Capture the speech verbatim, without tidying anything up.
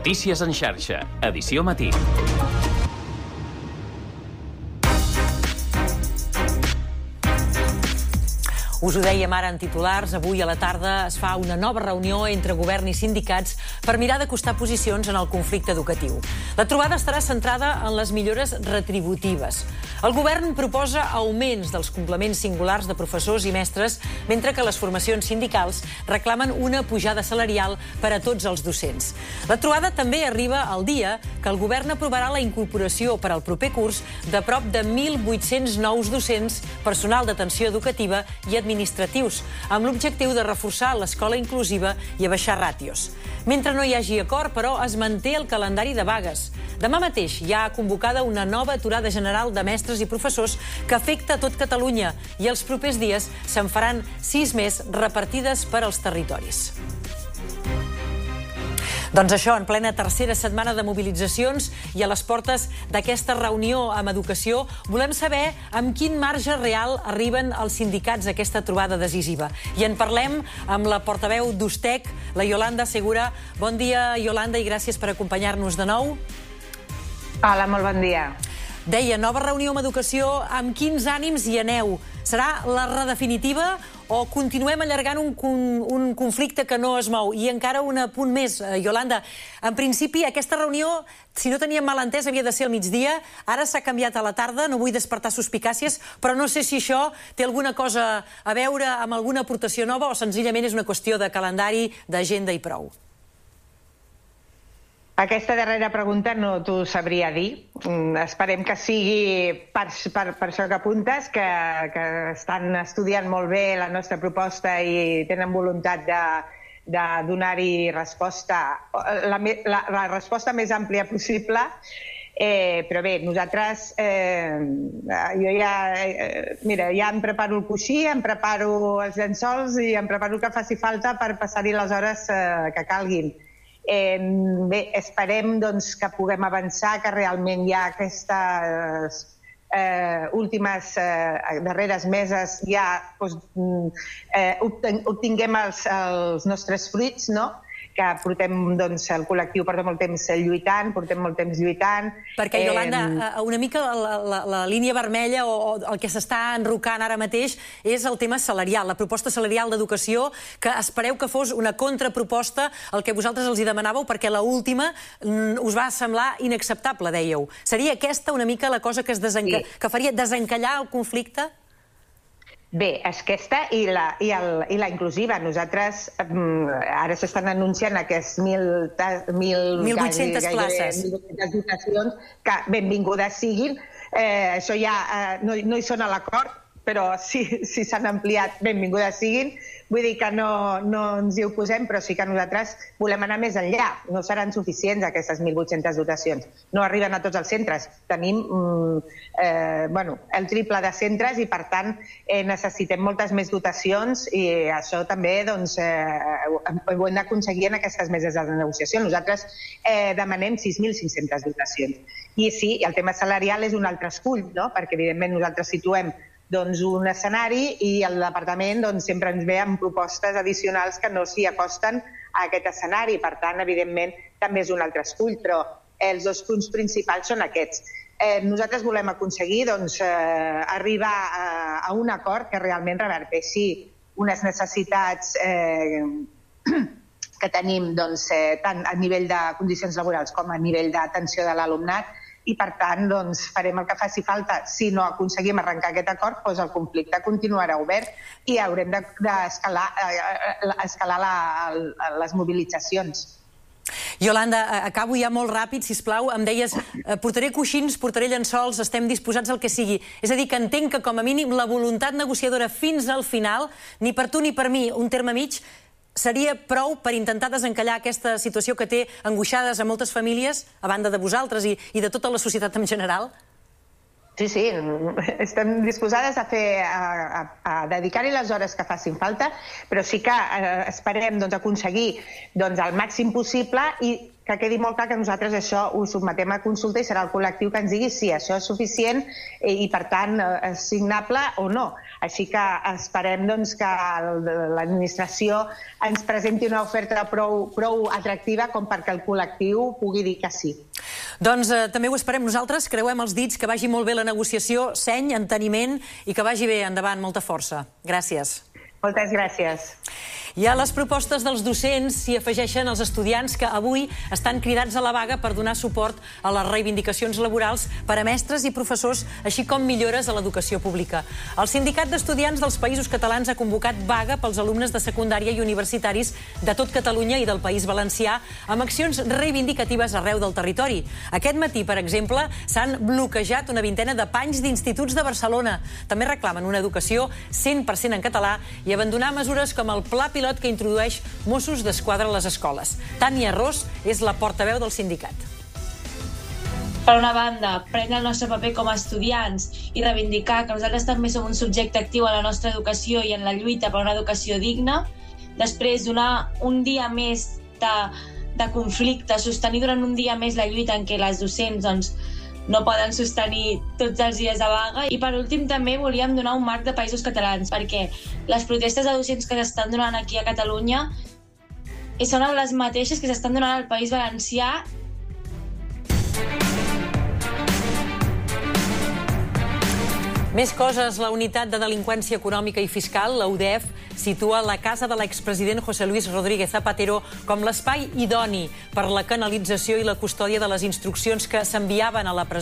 Notícies en xarxa, edició matí. Us ho dèiem ara en titulars, avui a la tarda es fa una nova reunió entre govern i sindicats per mirar d'acostar posicions en el conflicte educatiu. La trobada estarà centrada en les millores retributives. El govern proposa augments dels complements singulars de professors i mestres, mentre que les formacions sindicals reclamen una pujada salarial per a tots els docents. La trobada també arriba al dia que el govern aprovarà la incorporació per al proper curs de prop de mil vuit-cents nous docents, personal d'atenció educativa i administrativa administratius, amb l'objectiu de reforçar l'escola inclusiva i abaixar ràtios. Mentre no hi hagi acord, però, es manté el calendari de vagues. Demà mateix hi ha convocada una nova aturada general de mestres i professors que afecta a tot Catalunya i els propers dies se'n faran sis més repartides per als territoris. Doncs això, en plena tercera setmana de mobilitzacions i a les portes d'aquesta reunió amb educació, volem saber amb quin marge real arriben els sindicats a aquesta trobada decisiva. I en parlem amb la portaveu d'Ustec, la Iolanda Segura. Bon dia, Iolanda, i gràcies per acompanyar-nos de nou. Hola, molt bon dia. Deia, nova reunió amb educació, amb quins ànims hi aneu? Serà la redefinitiva o continuem allargant un, un conflicte que no es mou? I encara un punt més, Iolanda. En principi, aquesta reunió, si no teníem mal entès, havia de ser al migdia. Ara s'ha canviat a la tarda, no vull despertar suspicàcies, però no sé si això té alguna cosa a veure amb alguna aportació nova o senzillament és una qüestió de calendari, d'agenda i prou. Aquesta darrera pregunta no t'ho sabria dir. Esperem que sigui per, per, per això que apuntes, que, que estan estudiant molt bé la nostra proposta i tenen voluntat de, de donar-hi resposta, la, la, la resposta més àmplia possible. Eh, però bé, nosaltres, eh, jo ja, eh, mira, ja em preparo el coixí, em preparo els llençols i em preparo el que faci falta per passar-hi les hores eh, que calguin. Eh, bé, esperem doncs, que puguem avançar, que realment hi ha aquestes eh, últimes eh, darreres meses ja doncs, eh, obtinguem els, els nostres fruits, no? Que portem, doncs, el col·lectiu porta molt temps lluitant, portem molt temps lluitant. Perquè, Iolanda, una mica la, la, la línia vermella o, o el que s'està enrocant ara mateix és el tema salarial, la proposta salarial d'educació, que espereu que fos una contraproposta al que vosaltres els hi demanàveu, perquè l'última us va semblar inacceptable, dèieu. Seria aquesta una mica la cosa que, es desenca... sí. que faria desencallar el conflicte? Bé, és aquesta i la, i el, i la inclusiva. Nosaltres, ara s'estan anunciant aquestes mil vuit-cents places. mil vuit-centes dotacions, que benvingudes siguin. Eh, això ja eh, no, no hi són a l'acord, però si, si s'han ampliat, benvingudes siguin. Vull dir que no, no ens hi oposem, però sí que nosaltres volem anar més enllà. No seran suficients aquestes mil vuit-centes dotacions. No arriben a tots els centres. Tenim eh, bueno, el triple de centres i, per tant, eh, necessitem moltes més dotacions i això també doncs, eh, ho hem d'aconseguir en aquestes meses de negociació. Nosaltres eh, demanem sis mil cinc-centes dotacions. I sí, el tema salarial és un altre escull, no? Perquè, evidentment, nosaltres situem doncs, un escenari i el departament doncs, sempre ens ve amb propostes addicionals que no s'hi acosten a aquest escenari. Per tant, evidentment, també és un altre escull, però els dos punts principals són aquests. Eh, nosaltres volem aconseguir doncs, eh, arribar a, a un acord que realment reverteixi unes necessitats eh, que tenim doncs, eh, tant a nivell de condicions laborals com a nivell d'atenció de l'alumnat, i, per tant, doncs, farem el que faci falta. Si no aconseguim arrencar aquest acord, doncs el conflicte continuarà obert i haurem d'escalar escalar la, les mobilitzacions. Iolanda, acabo ja molt ràpid, sisplau. Em deies, portaré coixins, portaré llençols, estem disposats al que sigui. És a dir, que entenc que, com a mínim, la voluntat negociadora fins al final, ni per tu ni per mi, un terme mig, seria prou per intentar desencallar aquesta situació que té angoixades a moltes famílies, a banda de vosaltres i, i de tota la societat en general? Sí, sí, estem disposades a, fer, a, a, a dedicar-hi les hores que facin falta, però sí que eh, esperem doncs, aconseguir doncs, el màxim possible i que quedi molt clar que nosaltres això ho sotmetem a consulta i serà el col·lectiu que ens digui si això és suficient i, per tant, és signable o no. Així que esperem doncs, que l'administració ens presenti una oferta prou, prou atractiva com perquè el col·lectiu pugui dir que sí. Doncs eh, també ho esperem nosaltres, creuem els dits, que vagi molt bé la negociació, seny, enteniment i que vagi bé endavant, molta força. Gràcies. Moltes gràcies. I a les propostes dels docents s'hi afegeixen els estudiants que avui estan cridats a la vaga per donar suport a les reivindicacions laborals per a mestres i professors, així com millores a l'educació pública. El Sindicat d'Estudiants dels Països Catalans ha convocat vaga pels alumnes de secundària i universitaris de tot Catalunya i del País Valencià amb accions reivindicatives arreu del territori. Aquest matí, per exemple, s'han bloquejat una vintena de panys d'instituts de Barcelona. També reclamen una educació cent per cent en català i abandonar mesures com el Pla Pilot que introdueix Mossos d'Esquadra a les escoles. Tània Ros és la portaveu del sindicat. Per una banda, prendre el nostre paper com a estudiants i reivindicar que nosaltres també som un subjecte actiu a la nostra educació i en la lluita per una educació digna. Després, donar un dia més de, de conflicte, sostenir durant un dia més la lluita en què les docents doncs, no poden sostenir tots els dies de vaga. I per últim també volíem donar un marc de Països Catalans, perquè les protestes de docents que s'estan donant aquí a Catalunya són les mateixes que s'estan donant al País Valencià. Més coses, la Unitat de Delinqüència Econòmica i Fiscal, la U D E F, situa la casa de l'expresident José Luis Rodríguez Zapatero com l'espai idoni per la canalització i la custòdia de les instruccions que s'enviaven a la presó.